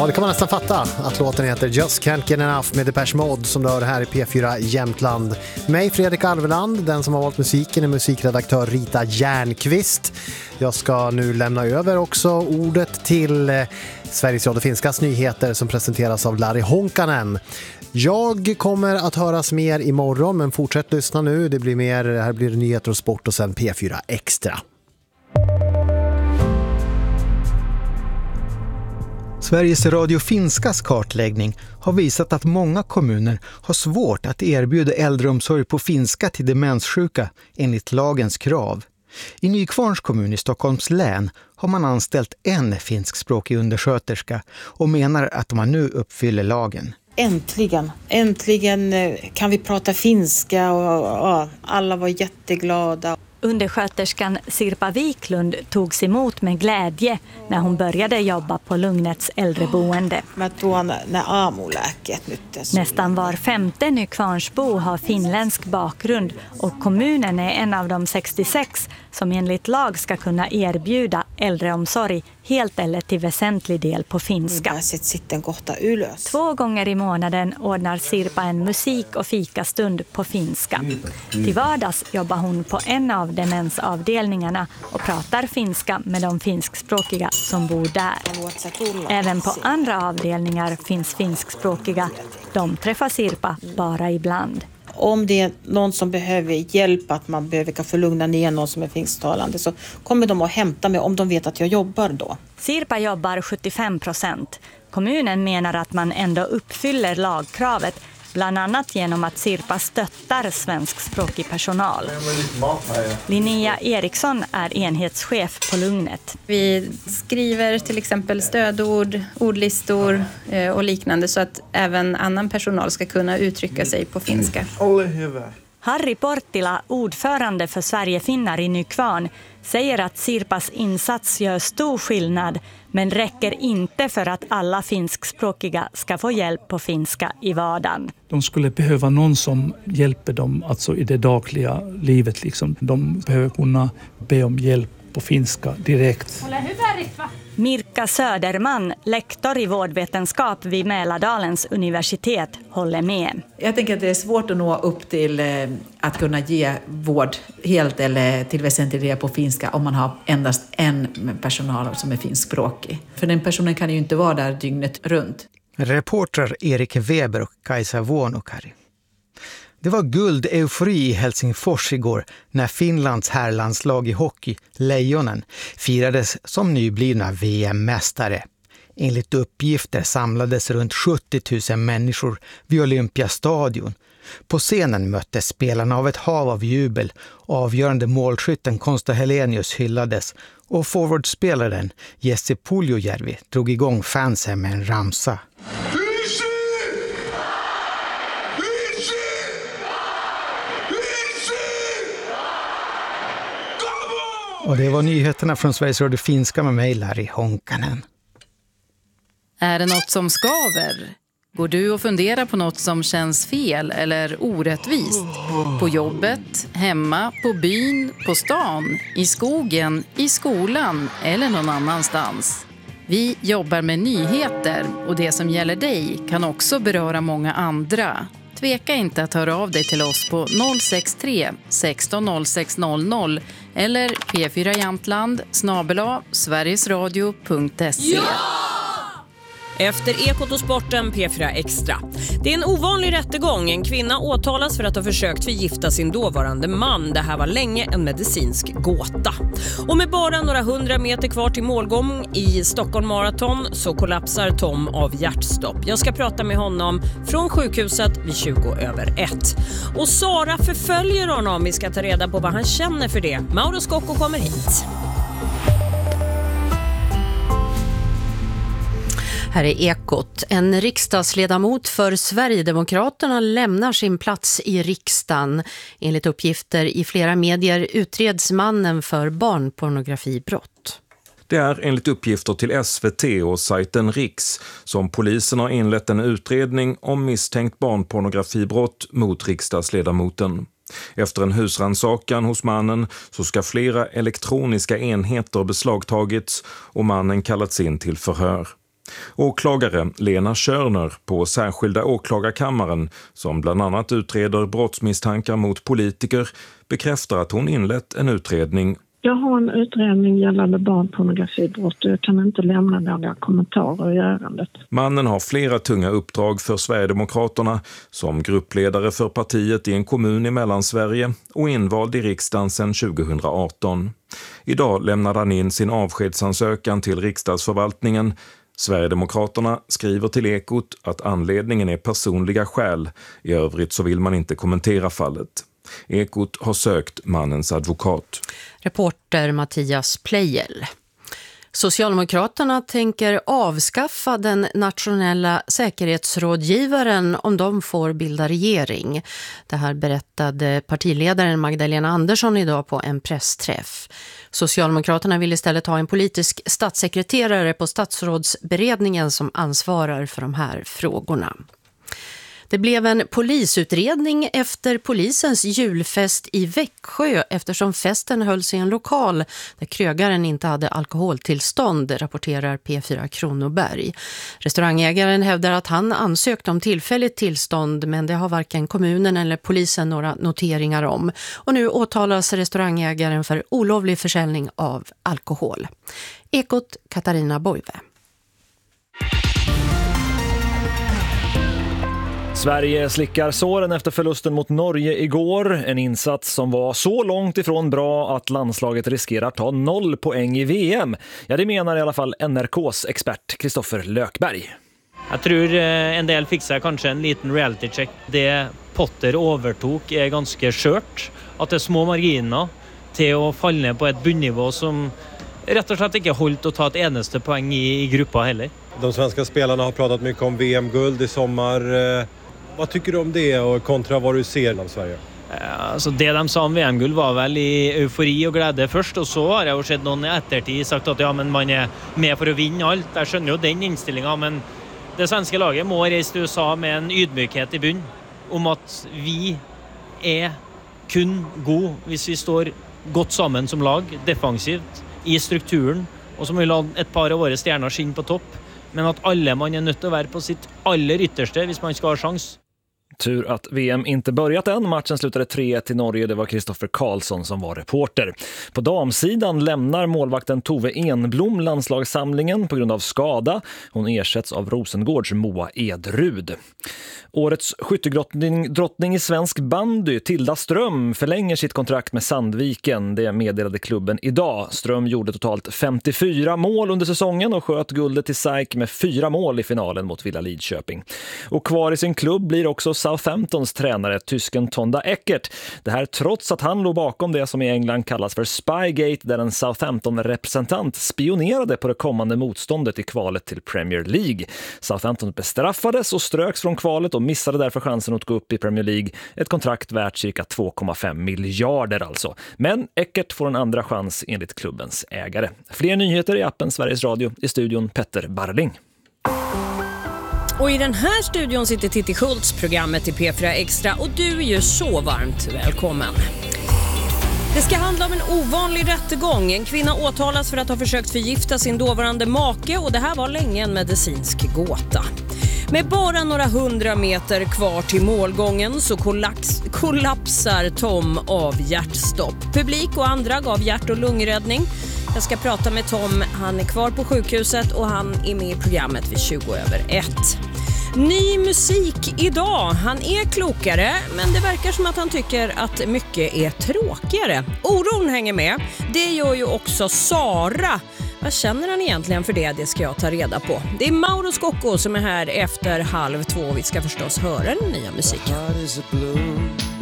Ja, det kan man nästan fatta att låten heter Just Can't Get Enough med Depeche Mode som du hör här i P4 Jämtland. Mig, Fredrik Alveland, den som har valt musiken är musikredaktör Rita Järnqvist. Jag ska nu lämna över också ordet till Sveriges Radio Finskas nyheter som presenteras av Lari Honkanen. Jag kommer att höras mer imorgon, men fortsätt lyssna nu. Det blir mer, här blir det nyheter och sport och sen P4 Extra. Sveriges Radio Finskas kartläggning har visat att många kommuner har svårt att erbjuda äldreomsorg på finska till demenssjuka enligt lagens krav. I Nykvarns kommun i Stockholms län har man anställt en finskspråkig undersköterska och menar att man nu uppfyller lagen. Äntligen kan vi prata finska och alla var jätteglada. Undersköterskan Sirpa Wiklund togs emot med glädje när hon började jobba på Lugnets äldreboende. Nästan var femte Nykvarnsbo har finländsk bakgrund och kommunen är en av de 66 som enligt lag ska kunna erbjuda äldreomsorg helt eller till väsentlig del på finska. 2 gånger i månaden ordnar Sirpa en musik- och fikastund på finska. Till vardags jobbar hon på en av demensavdelningarna och pratar finska med de finskspråkiga som bor där. Även på andra avdelningar finns finskspråkiga. De träffar Sirpa bara ibland. Om det är någon som behöver hjälp, att man behöver få lugna ner någon som är finsktalande, så kommer de att hämta mig om de vet att jag jobbar då. Sirpa jobbar 75%. Kommunen menar att man ändå uppfyller lagkravet, bland annat genom att Sirpa stöttar svenskspråkig personal. Linnea Eriksson är enhetschef på Lugnet. Vi skriver till exempel stödord, ordlistor och liknande så att även annan personal ska kunna uttrycka sig på finska. Harry Portila, ordförande för Sverigefinnar i Nykvarn, säger att Sirpas insats gör stor skillnad, men räcker inte för att alla finskspråkiga ska få hjälp på finska i vardagen. De skulle behöva någon som hjälper dem alltså i det dagliga livet. Liksom. De behöver kunna be om hjälp på finska direkt. Mirka Söderman, lektor i vårdvetenskap vid Mälardalens universitet, håller med. Jag tänker att det är svårt att nå upp till att kunna ge vård helt eller till väsentlig del på finska om man har endast en personal som är finskspråkig. För den personen kan ju inte vara där dygnet runt. Reporter Erik Weber och Kajsa Vuonokari. Det var guld-eufori i Helsingfors igår när Finlands herrlandslag i hockey, Lejonen, firades som nyblivna VM-mästare. Enligt uppgifter samlades runt 70 000 människor vid Olympiastadion. På scenen möttes spelarna av ett hav av jubel, avgörande målskytten Konsta Helenius hyllades och forwardspelaren Jesse Puljujärvi drog igång fansen med en ramsa. Och det var nyheterna från Sveriges Radio Finska med mig, Lari Honkanen. Är det något som skaver? Går du och funderar på något som känns fel eller orättvist? På jobbet, hemma, på byn, på stan, i skogen, i skolan eller någon annanstans? Vi jobbar med nyheter och det som gäller dig kan också beröra många andra. Tveka inte att höra av dig till oss på 063 16 0600 eller p4jamtland@sverigesradio.se. Efter Ekot och sporten P4 Extra. Det är en ovanlig rättegång. En kvinna åtalas för att ha försökt förgifta sin dåvarande man. Det här var länge en medicinsk gåta. Och med bara några 100 meter kvar till målgång i Stockholm Marathon så kollapsar Tom av hjärtstopp. Jag ska prata med honom från sjukhuset vid 20:01. Och Sara förföljer honom. Vi ska ta reda på vad han känner för det. Mauro Scocco kommer hit. Här är Ekot. En riksdagsledamot för Sverigedemokraterna lämnar sin plats i riksdagen. Enligt uppgifter i flera medier utreds mannen för barnpornografibrott. Det är enligt uppgifter till SVT och sajten Riks som polisen har inlett en utredning om misstänkt barnpornografibrott mot riksdagsledamoten. Efter en husrannsakan hos mannen så ska flera elektroniska enheter beslagtagits och mannen kallats in till förhör. Åklagare Lena Körner på särskilda åklagarkammaren, som bland annat utreder brottsmisstankar mot politiker, bekräftar att hon inlett en utredning. Jag har en utredning gällande barnpornografibrott och jag kan inte lämna några kommentarer i ärendet. Mannen har flera tunga uppdrag för Sverigedemokraterna som gruppledare för partiet i en kommun i Mellansverige och invald i riksdagen sedan 2018. Idag lämnade han in sin avskedsansökan till riksdagsförvaltningen. Sverigedemokraterna skriver till Ekot att anledningen är personliga skäl. I övrigt så vill man inte kommentera fallet. Ekot har sökt mannens advokat. Reporter Mattias Plejel. Socialdemokraterna tänker avskaffa den nationella säkerhetsrådgivaren om de får bilda regering. Det här berättade partiledaren Magdalena Andersson idag på en pressträff. Socialdemokraterna vill istället ha en politisk statssekreterare på statsrådsberedningen som ansvarar för de här frågorna. Det blev en polisutredning efter polisens julfest i Växjö eftersom festen hölls i en lokal där krögaren inte hade alkoholtillstånd, rapporterar P4 Kronoberg. Restaurangägaren hävdar att han ansökt om tillfälligt tillstånd, men det har varken kommunen eller polisen några noteringar om. Och nu åtalas restaurangägaren för olovlig försäljning av alkohol. Ekot Katarina Boive. Sverige slickar såren efter förlusten mot Norge igår. En insats som var så långt ifrån bra att landslaget riskerar ta 0 poäng i VM. Ja, det menar i alla fall NRKs expert Kristoffer Lökberg. Jag tror en del fixar kanske en liten reality check. Det Potter övertog är ganska skört. Att det är små marginer till att falla ner på ett bunnivå som rätt och slett inte hållit att ta ett enaste poäng i gruppa heller. De svenska spelarna har pratat mycket om VM-guld i sommar. Vad tycker du om det och kontra vad du ser av Sverige? Alltså det de sa om VM-guld var väl i eufori och glädje först, och så har jag sett någon i eftertid sagt att ja, men man är med för att vinna allt. Jag skönner ju den inställningen, men det svenska laget må resa till USA med en ydmykhet i bunn om att vi är kun god hvis vi står gott sammen som lag, defensivt, i strukturen, och som vill ha ett par av våra stjärnor skinn på topp. Men att alla man är nödt att vara på sitt aller ytterste hvis man ska ha chans. Tur att VM inte börjat än. Matchen slutade 3-1 till Norge. Det var Kristoffer Karlsson som var reporter. På damsidan lämnar målvakten Tove Enblom landslagssamlingen på grund av skada. Hon ersätts av Rosengårds Moa Edrud. Årets skyttedrottning i svensk bandy, Tilda Ström, förlänger sitt kontrakt med Sandviken. Det meddelade klubben idag. Ström gjorde totalt 54 mål under säsongen och sköt guldet till SAIK med 4 mål i finalen mot Villa Lidköping. Och kvar i sin klubb blir också Southamptons tränare, tysken Tonda Eckert. Det här trots att han låg bakom det som i England kallas för Spygate, där en Southampton-representant spionerade på det kommande motståndet i kvalet till Premier League. Southampton bestraffades och ströks från kvalet och missade därför chansen att gå upp i Premier League. Ett kontrakt värt cirka 2,5 miljarder alltså. Men Eckert får en andra chans enligt klubbens ägare. Fler nyheter i appen Sveriges Radio, i studion Petter Barling. Och i den här studion sitter Titti Schultz, programmet i P4 Extra, och du är ju så varmt välkommen. Det ska handla om en ovanlig rättegång. En kvinna åtalas för att ha försökt förgifta sin dåvarande make, och det här var länge en medicinsk gåta. Med bara några 100 meter kvar till målgången så kollapsar Tom av hjärtstopp. Publik och andra gav hjärt- och lungräddning. Jag ska prata med Tom. Han är kvar på sjukhuset och han är med i programmet vid 20:01. Ny musik idag. Han är klokare, men det verkar som att han tycker att mycket är tråkigare. Oron hänger med. Det gör ju också Sara. Vad känner han egentligen för det? Det ska jag ta reda på. Det är Mauro Scocco som är här efter 1:30. Vi ska förstås höra den nya musiken.